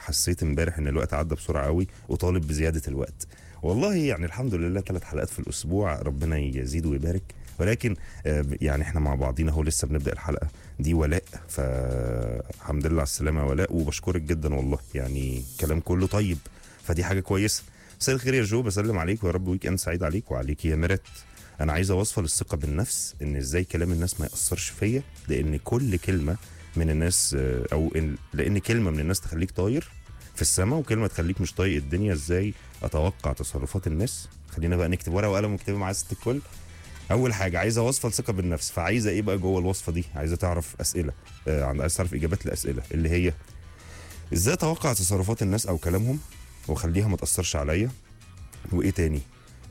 حسيت امبارح ان الوقت عدى بسرعه قوي وطالب بزياده الوقت. والله يعني الحمد لله 3 حلقات في الاسبوع، ربنا يزيد ويبارك. ولكن يعني احنا مع بعضينا اهو لسه بنبدا الحلقه دي. ولاء، فالحمد لله على السلامه يا ولاء، وبشكرك جدا والله، يعني كلام كله طيب، فدي حاجه كويسه. مساء الخير يا جو، بسلم عليك ويا رب ويك اند سعيد عليك وعليك يا ميرات. انا عايزه اوصل الثقه بالنفس، ان ازاي كلام الناس ما ياثرش فيا، لان كل كلمه من الناس لان كلمه من الناس تخليك طاير في السماء، وكلمه تخليك مش طايق الدنيا. ازاي اتوقع تصرفات الناس؟ خلينا بقى نكتب ورقه وقلم ونكتبها مع ست الكل. اول حاجه عايزه وصفه الثقه بالنفس، فعايزه ايه بقى جوه الوصفه دي؟ عايزه تعرف اسئله، عايزه تعرف اجابات الاسئله اللي هي ازاي اتوقع تصرفات الناس او كلامهم واخليها ما تاثرش عليا. وايه تاني؟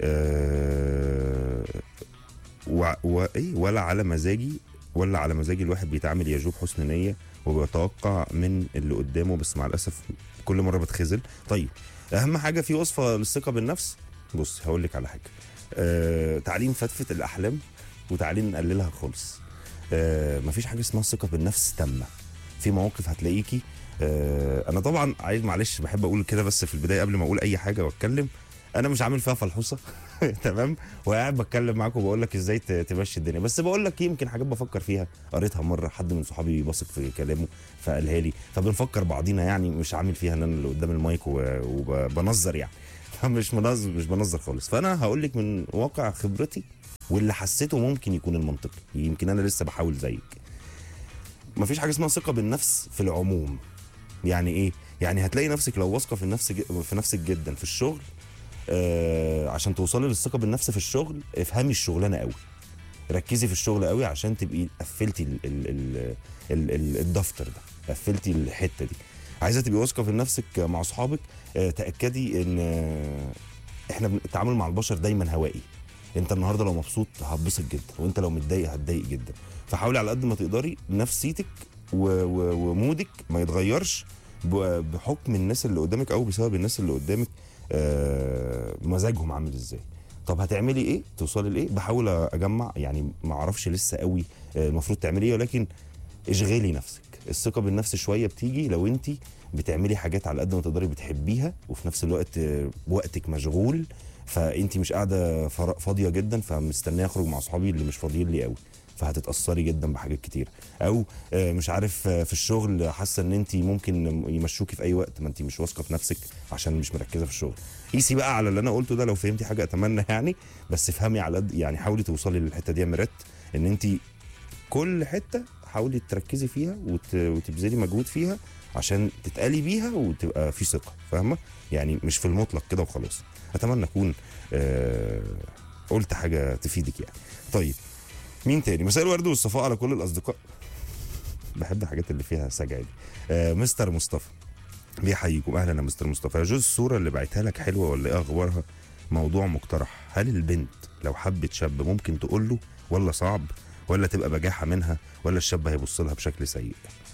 ولا على مزاجي، ولا على مزاجي الواحد بيتعامل يا جو بحسن نيه وبيتوقع من اللي قدامه، بس مع الاسف كل مره بتخذل. طيب اهم حاجه في وصفه للثقه بالنفس، بص هقول لك على حاجه. تعالي نفتفت الاحلام وتعالي نقللها خالص. مفيش حاجه اسمها ثقه بالنفس تامه. في مواقف هتلاقيكي انا طبعا عايز معلش بحب اقول كده بس في البدايه قبل ما اقول اي حاجه واتكلم، انا مش عامل فيها فلحوصه تمام، وقاعد بتكلم معاكم وبقول لك ازاي تمشي الدنيا، بس بقول لك يمكن حاجات بفكر فيها، قريتها مره حد من صحابي بيثق في كلامه فقالها لي، فبنفكر بعضينا، يعني مش عامل فيها ان انا اللي قدام المايك وبنظر يعني مش بنظر خالص. فانا هقول لك من واقع خبرتي واللي حسيته ممكن يكون المنطقي، يمكن انا لسه بحاول زيك. مفيش حاجه اسمها ثقه بالنفس في العموم. يعني ايه؟ يعني هتلاقي نفسك لو واثقه في نفسك جدا في الشغل، عشان توصلي للثقه بالنفس في الشغل افهمي الشغلانه قوي، ركزي في الشغل قوي عشان تبقي قفلتي الدفتر ده، قفلتي الحته دي. عايزه تبقي واثقه في نفسك مع اصحابك، تاكدي ان احنا التعامل مع البشر دايما هوائي. انت النهارده لو مبسوط هتبسط جدا، وانت لو متضايق هتضايق جدا. فحاولي على قد ما تقدري نفسيتك ومودك ما يتغيرش بحكم الناس اللي قدامك او بسبب الناس اللي قدامك مزاجهم عامل ازاي. طب هتعملي ايه توصلي لايه؟ بحاول اجمع، يعني ما اعرفش لسه قوي المفروض تعملي ايه، ولكن اشغلي نفسك. الثقه بالنفس شويه بتيجي لو انت بتعملي حاجات على قد ما تقدري بتحبيها، وفي نفس الوقت وقتك مشغول، فانت مش قاعده فاضيه جدا فمستنيه اخرج مع اصحابي اللي مش فاضيين لي قوي، فهتتاثري جدا بحاجات كتير. او مش عارف في الشغل حاسه ان انت ممكن يمشوكي في اي وقت، ما انت مش واثقه في نفسك عشان مش مركزه في الشغل. قيسي بقى على اللي انا قلته ده، لو فهمتي حاجه اتمنى يعني، بس افهمي على قد يعني، حاولي توصلي للحته دي يا مرات، ان انت كل حته حاولي تركزي فيها وتبذلي مجهود فيها عشان تتقالي بيها وتبقى في ثقه، فاهمه؟ يعني مش في المطلق كده وخلاص. اتمنى اكون قلت حاجه تفيدك يعني. طيب مين تاني؟ مساء الورد والصفاء على كل الاصدقاء. بحب الحاجات اللي فيها سجع دي. مستر مصطفى بيحييكم، اهلا يا مستر مصطفى. يجوز الصوره اللي بعتها لك حلوه ولا ايه اخبارها؟ موضوع مقترح، هل البنت لو حبت شاب ممكن تقول له ولا صعب، ولا تبقى بجاحه منها، ولا الشاب هيبص لها بشكل سيء؟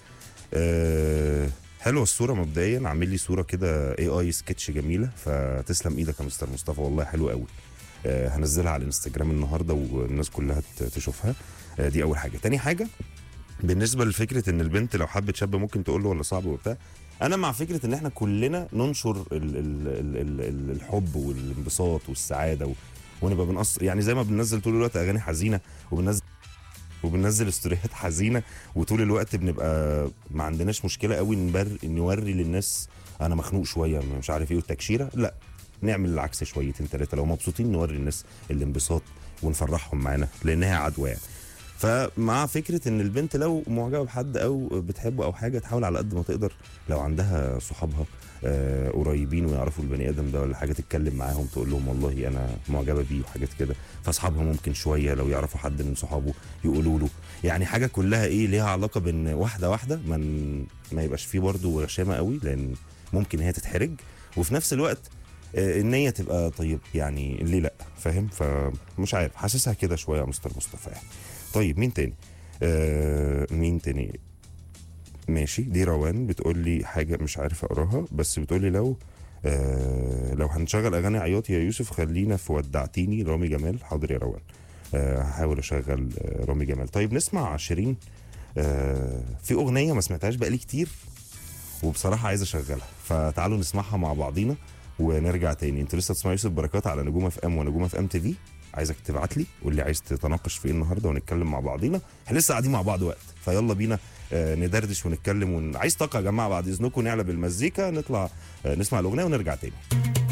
حلوه الصوره مبدئيا، عامل لي صوره كده اي سكتش جميله، فتسلم ايدك يا مستر مصطفى والله حلوه قوي. هنزلها على الانستجرام النهارده والناس كلها تشوفها. دي اول حاجه. تاني حاجه بالنسبه لفكره ان البنت لو حبت شاب ممكن تقول له ولا صعب وبتاع، انا مع فكره ان احنا كلنا ننشر الحب والانبساط والسعاده ونبقى بنقص، يعني زي ما بننزل طول الوقت اغاني حزينه وبننزل استوريات حزينه، وطول الوقت بنبقى ما عندناش مشكله قوي نوري للناس انا مخنوق شويه مش عارف ايه والتكشيره، لا نعمل العكس شويتين ثلاثه، لو مبسوطين نوري الناس الانبساط ونفرحهم معانا لانها عدوى يعني. فمع فكره ان البنت لو معجبه بحد او بتحبه او حاجه، تحاول على قد ما تقدر لو عندها صحابها قريبين ويعرفوا البني ادم ده ولا حاجه، تتكلم معاهم تقول لهم والله انا معجبه بيه وحاجات كده، فاصحابها ممكن شويه لو يعرفوا حد من صحابه يقولوا له، يعني حاجه كلها ايه ليها علاقه بان واحده ما يبقاش فيه برضه غشامه قوي، لان ممكن هي تتحرج، وفي نفس الوقت النيه تبقى طيب، يعني ليه لا، فاهم؟ فمش عارف، حاسسها كده شويه يا مستر مصطفى يعني. طيب مين تاني؟ مين تاني؟ ماشي، دي روان بتقول لي حاجه مش عارف اقراها، بس بتقول لي لو هنشغل اغاني عياط يا يوسف خلينا في ودعتيني رامي جمال. حاضر يا روان، هحاول اشغل رامي جمال. طيب نسمع شيرين. في اغنيه ما سمعتهاش بقالي كتير وبصراحه عايز اشغلها، فتعالوا نسمعها مع بعضينا ونرجع تاني. انتوا لسه بتسمعوا يوسف بركات على نجوم اف ام ونجوم اف ام تي في. عايزك تبعت لي قول لي عايز تتناقش في ايه النهارده ونتكلم مع بعضينا، احنا لسه قاعدين مع بعض وقت، فيلا بينا ندردش ونتكلم عايز طاقه يا جماعه، بعد اذنكم نعلى بالمزيكا، نطلع نسمع الاغنيه ونرجع تاني.